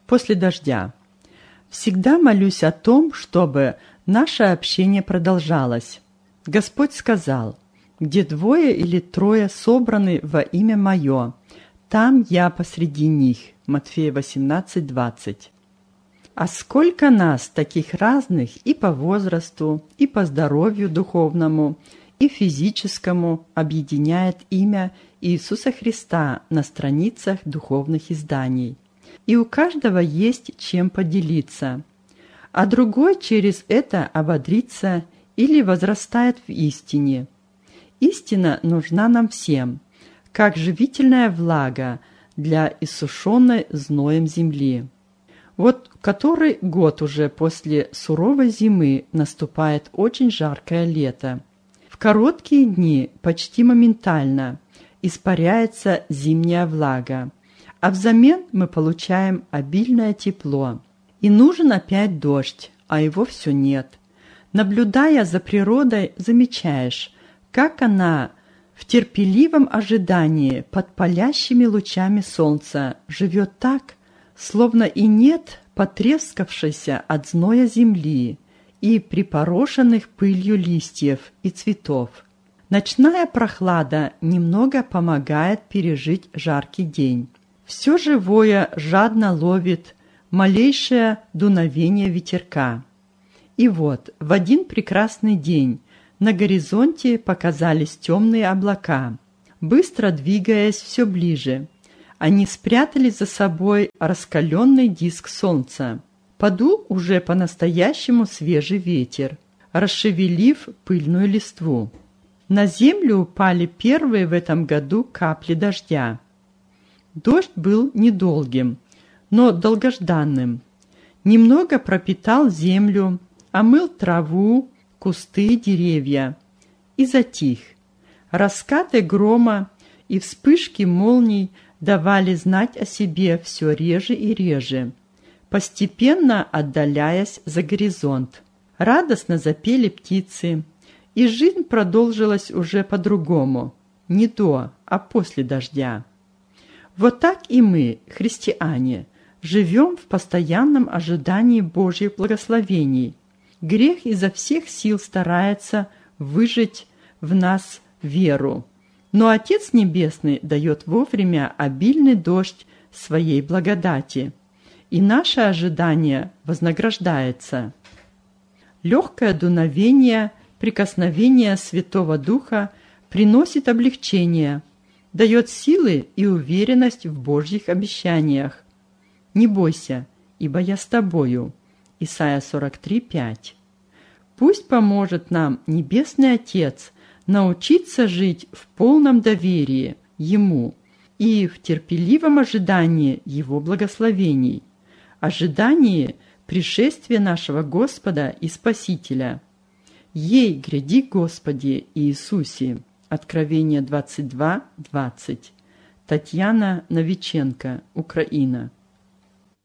После дождя. Всегда молюсь о том, чтобы наше общение продолжалось. Господь сказал: «Где 2 или 3 собраны во имя Мое, там Я посреди них». Матфея 18:20. А сколько нас, таких разных и по возрасту, и по здоровью духовному, и физическому, объединяет имя Иисуса Христа на страницах духовных изданий. И у каждого есть чем поделиться, а другой через это ободрится или возрастает в истине. Истина нужна нам всем, как живительная влага для иссушенной зноем земли. Вот который год уже после суровой зимы наступает очень жаркое лето. В короткие дни почти моментально испаряется зимняя влага, а взамен мы получаем обильное тепло. И нужен опять дождь, а его все нет. Наблюдая за природой, замечаешь, как она в терпеливом ожидании под палящими лучами солнца живет так, словно и нет потрескавшейся от зноя земли и припорошенных пылью листьев и цветов. Ночная прохлада немного помогает пережить жаркий день. Все живое жадно ловит малейшее дуновение ветерка. И вот в один прекрасный день на горизонте показались темные облака. Быстро двигаясь все ближе, они спрятали за собой раскаленный диск солнца. Подул уже по-настоящему свежий ветер, расшевелив пыльную листву. На землю упали первые в этом году капли дождя. Дождь был недолгим, но долгожданным. Немного пропитал землю, омыл траву, кусты, деревья и затих. Раскаты грома и вспышки молний давали знать о себе все реже и реже, постепенно отдаляясь за горизонт. Радостно запели птицы, и жизнь продолжилась уже по-другому, не до, а после дождя. Вот так и мы, христиане, живем в постоянном ожидании Божьих благословений. Грех изо всех сил старается выжать в нас веру, но Отец Небесный дает вовремя обильный дождь своей благодати, и наше ожидание вознаграждается. Легкое дуновение, прикосновение Святого Духа приносит облегчение, дает силы и уверенность в Божьих обещаниях. «Не бойся, ибо я с тобою». Исайя 43:5. Пусть поможет нам Небесный Отец научиться жить в полном доверии Ему и в терпеливом ожидании Его благословений, ожидании пришествия нашего Господа и Спасителя. «Ей гряди, Господи Иисусе». Откровение 22:20. Татьяна Новиченко, Украина.